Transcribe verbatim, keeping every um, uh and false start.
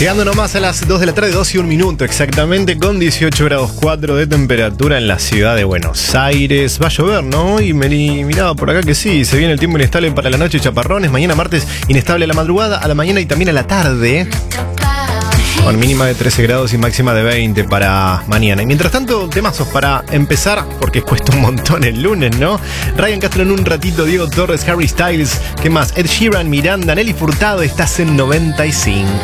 Llegando nomás a las dos de la tarde, dos y un minuto exactamente, con dieciocho grados cuatro de temperatura en la ciudad de Buenos Aires. Va a llover, ¿no? Y me miraba por acá que sí, se viene el tiempo inestable para la noche, chaparrones. Mañana martes, inestable a la madrugada, a la mañana y también a la tarde. Con mínima de trece grados y máxima de veinte para mañana. Y mientras tanto, temazos para empezar, porque cuesta un montón el lunes, ¿no? Ryan Castro en un ratito, Diego Torres, Harry Styles, ¿qué más? Ed Sheeran, Miranda, Nelly Furtado, estás en noventa y cinco.